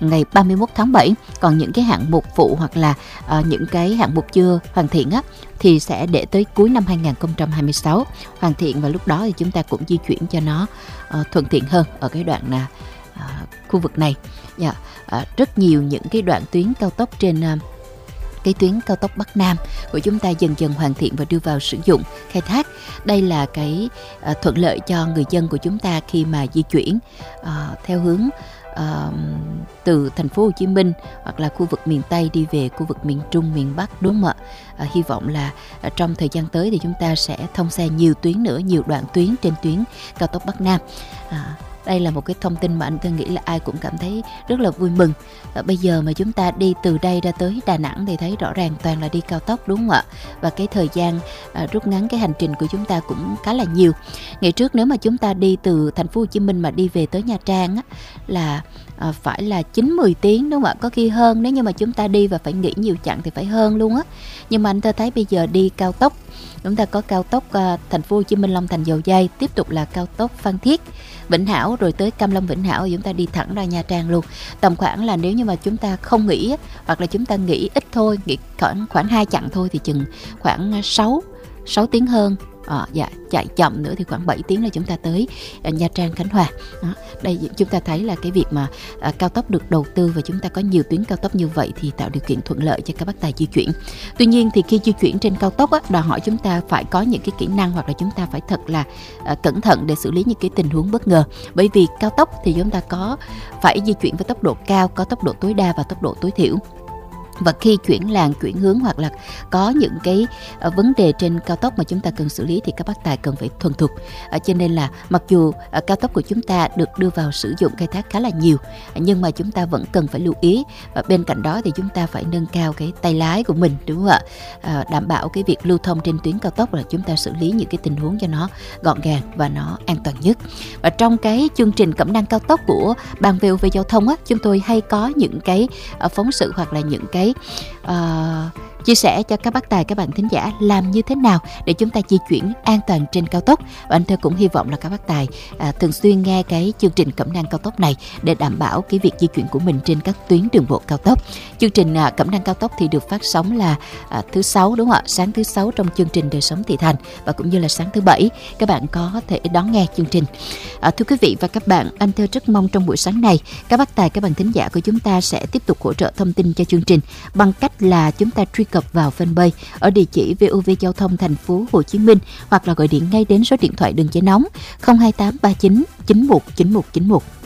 ngày 31 tháng 7. Còn những cái hạng mục phụ hoặc là những cái hạng mục chưa hoàn thiện á, thì sẽ để tới cuối năm 2026 hoàn thiện, và lúc đó thì chúng ta cũng di chuyển cho nó thuận tiện hơn ở cái đoạn khu vực này. Rất nhiều những cái đoạn tuyến cao tốc trên cái tuyến cao tốc Bắc Nam của chúng ta dần dần hoàn thiện và đưa vào sử dụng khai thác. Đây là cái thuận lợi cho người dân của chúng ta khi mà di chuyển theo hướng từ thành phố Hồ Chí Minh hoặc là khu vực miền Tây đi về khu vực miền Trung, miền Bắc, đúng không ạ? Hy vọng là trong thời gian tới thì chúng ta sẽ thông xe nhiều tuyến nữa, nhiều đoạn tuyến trên tuyến cao tốc Bắc Nam. Đây là một cái thông tin mà anh tôi nghĩ là ai cũng cảm thấy rất là vui mừng. Bây giờ mà chúng ta đi từ đây ra tới Đà Nẵng thì thấy rõ ràng toàn là đi cao tốc, đúng không ạ? Và cái thời gian rút ngắn cái hành trình của chúng ta cũng khá là nhiều. Ngày trước nếu mà chúng ta đi từ thành phố Hồ Chí Minh mà đi về tới Nha Trang á, là phải là 9-10 tiếng, đúng không ạ? Có khi hơn, nếu như mà chúng ta đi và phải nghỉ nhiều chặng thì phải hơn luôn á. Nhưng mà anh ta thấy bây giờ đi cao tốc, chúng ta có cao tốc thành phố Hồ Chí Minh Long Thành Dầu Giây, tiếp tục là cao tốc Phan Thiết Vĩnh Hảo, rồi tới Cam Lâm Vĩnh Hảo, chúng ta đi thẳng ra Nha Trang luôn. Tầm khoảng là nếu như mà chúng ta không nghỉ hoặc là chúng ta nghỉ ít thôi, nghỉ khoảng 2 chặng thôi thì chừng khoảng 6 tiếng hơn. Chạy chậm nữa thì khoảng 7 tiếng là chúng ta tới Nha Trang, Khánh Hòa. Đây chúng ta thấy là cái việc mà cao tốc được đầu tư và chúng ta có nhiều tuyến cao tốc như vậy thì tạo điều kiện thuận lợi cho các bác tài di chuyển. Tuy nhiên thì khi di chuyển trên cao tốc đòi hỏi chúng ta phải có những cái kỹ năng hoặc là chúng ta phải thật là cẩn thận để xử lý những cái tình huống bất ngờ. Bởi vì cao tốc thì chúng ta có phải di chuyển với tốc độ cao, có tốc độ tối đa và tốc độ tối thiểu. Và khi chuyển làn, chuyển hướng hoặc là có những cái vấn đề trên cao tốc mà chúng ta cần xử lý thì các bác tài cần phải thuần thục. Cho nên là mặc dù cao tốc của chúng ta được đưa vào sử dụng khai thác khá là nhiều, nhưng mà chúng ta vẫn cần phải lưu ý. Và bên cạnh đó thì chúng ta phải nâng cao cái tay lái của mình, đúng không ạ? Đảm bảo cái việc lưu thông trên tuyến cao tốc là chúng ta xử lý những cái tình huống cho nó gọn gàng và nó an toàn nhất. Và trong cái chương trình cẩm nang cao tốc của Ban VOV Giao thông chúng tôi hay có những cái phóng sự hoặc là những cái chia sẻ cho các bác tài, các bạn thính giả làm như thế nào để chúng ta di chuyển an toàn trên cao tốc. Và anh Thơ cũng hy vọng là các bác tài thường xuyên nghe cái chương trình cẩm nang cao tốc này để đảm bảo cái việc di chuyển của mình trên các tuyến đường bộ cao tốc. Chương trình cẩm nang cao tốc thì được phát sóng là thứ Sáu, đúng không ạ? Sáng thứ Sáu trong chương trình Đời Sống Thị Thành, và cũng như là sáng thứ Bảy các bạn có thể đón nghe chương trình. Thưa quý vị và các bạn, anh Thơ rất mong trong buổi sáng này các bác tài, các bạn thính giả của chúng ta sẽ tiếp tục hỗ trợ thông tin cho chương trình bằng cách là chúng ta truy cập vào fanpage ở địa chỉ VOV Giao thông Thành phố Hồ Chí Minh, hoặc là gọi điện ngay đến số điện thoại đường dây nóng 02839 919191.